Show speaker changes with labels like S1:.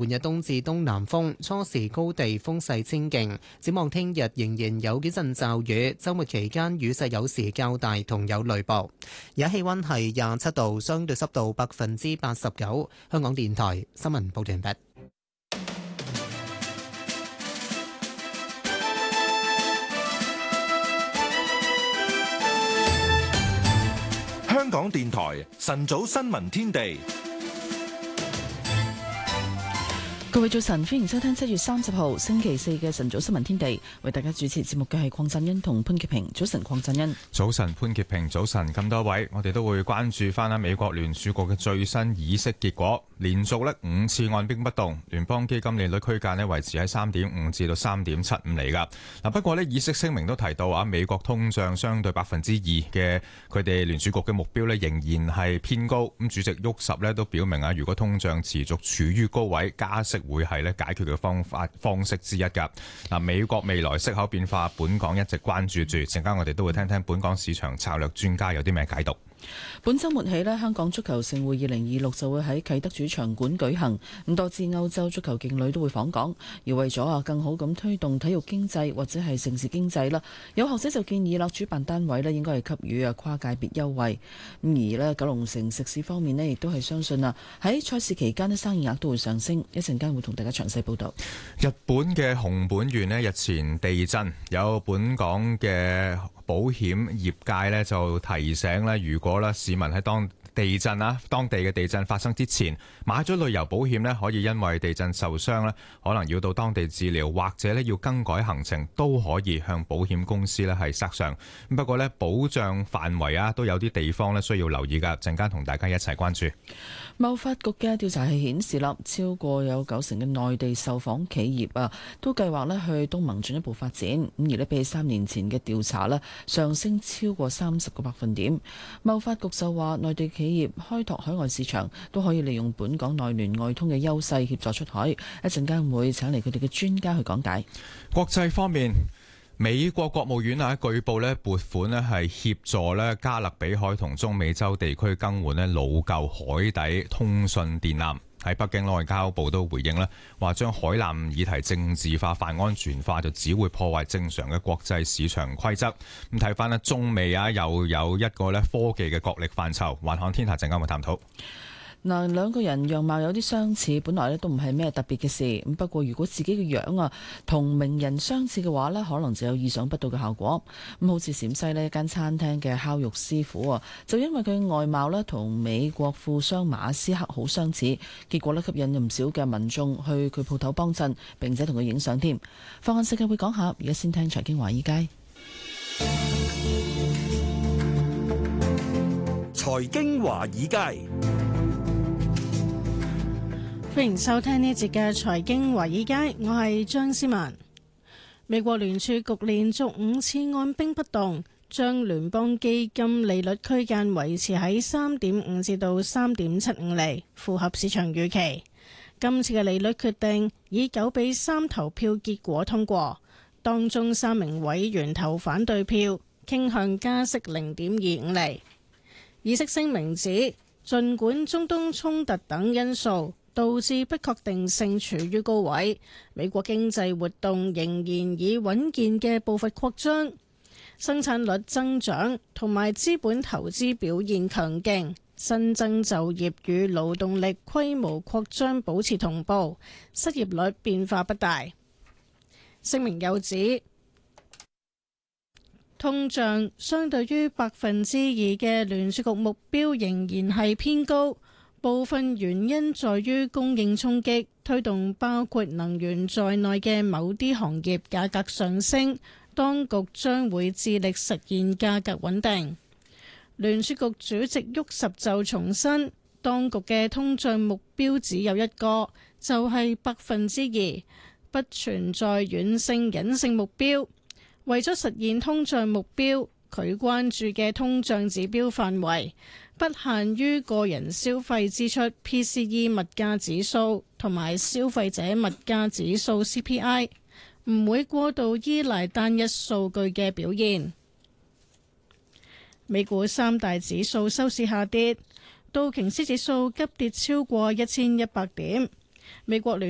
S1: 換日東至東南風，初時高地風勢清勁。展望聽日仍然有幾陣驟雨，週末期間雨勢有時較大同有雷暴。而家氣溫係27度，相對濕度89%。香港電台新聞報道完畢。
S2: 香港電台晨早新聞天地，
S3: 各位早晨，歡迎收聽7月30號星期四嘅晨早新聞天地。為大家主持節目嘅係鄺振恩同潘潔平。早晨，鄺振恩。
S4: 早晨，潘潔平。早晨，咁多位，我哋都會關注翻美國聯儲局嘅最新議息結果。連續5次按兵不動，聯邦基金利率區間維持喺3.5至到3.75厘噶。不過議息聲明都提到美國通脹相對2%嘅佢哋聯儲局嘅目標仍然係偏高。咁主席沃什都表明如果通脹持續處於高位，加息會係解決嘅方式之一噶。美國未來息口變化，本港一直關注住。陣間我哋都會聽聽本港市場策略專家有啲咩解讀。
S3: 本週末起香港足球盛會2026就會喺啟德主場館舉行，咁多支歐洲足球勁旅都會訪港，而為咗更好咁推動體育經濟或者係盛事經濟啦，有學者就建議主辦單位應該係給予跨界別優惠。咁而九龍城食肆方面亦都係相信喺賽事期間生意額都會上升。一陣間會同大家詳細報道。
S4: 日本嘅熊本縣日前地震，有本港嘅保險業界就提醒如果市民喺當地嘅地震發生之前買咗旅遊保險可以因為地震受傷可能要到當地治療，或者要更改行程，都可以向保險公司係索償。不過保障範圍都有啲地方需要留意㗎。陣間同大家一齊關注。
S3: 貿發局嘅調查係顯示超過有90%嘅內地受訪企業都計劃去東盟進一步發展。咁而比起3年前嘅調查上升超過30個百分點。貿發局就話內地企業開拓海外市場都可以利用本港內聯外通嘅優勢協助出海。一陣間會請嚟佢哋嘅專家去講解。
S4: 國際方面，美國國務院據報撥款係協助加勒比海同中美洲地區更換老舊海底通訊電纜。喺北京外交部都回應話將海纜議題政治化、泛安全化，就只會破壞正常嘅國際市場規則。咁睇翻中美又有一個科技嘅角力範疇。環看天下陣間會探討。
S3: 兩個人樣貌有啲相似，本來都唔係咩特別嘅事。咁不過如果自己嘅樣同名人相似嘅話可能就有意想不到嘅效果。咁好似陝西一間餐廳嘅烤肉師傅就因為佢外貌同美國富商馬斯克好相似，結果吸引唔少嘅民眾去佢鋪頭幫襯，並且同佢影相添。放眼世界會講下，而家先聽財經華爾街。
S2: 財經華爾街。
S5: 歡迎收聽呢一節嘅財經華爾街，我係張思文。美國聯儲局連續5次按兵不動，將聯邦基金利率區間維持喺3.5至到3.75厘，符合市場預期。今次嘅利率決定以9-3投票結果通過，當中3名委員投反對票，傾向加息0.25厘。議息聲明指，儘管中東衝突等因素導致不確定性處於高位，美國經濟活動仍然以穩健嘅步伐擴張，生產率增長同埋資本投資表現強勁，新增就業與勞動力規模擴張保持同步，失業率變化不大。聲明又指，通脹相對於2%嘅聯儲局目標仍然係偏高。部分原因在於供應衝擊，推動包括能源在內嘅某啲行業價格上升。當局將會致力實現價格穩定。聯儲局主席沃什就重申，當局嘅通脹目標只有一個，就係2%，不存在軟性隱性目標。為咗實現通脹目標，佢關注嘅通脹指標範圍不限於個人消費支出 PCE 物價指數同埋消費者物價指數 CPI， 唔會過度依賴單一數據嘅表現。美股三大指數收市下跌，道瓊斯指數急跌超過1100點，美國聯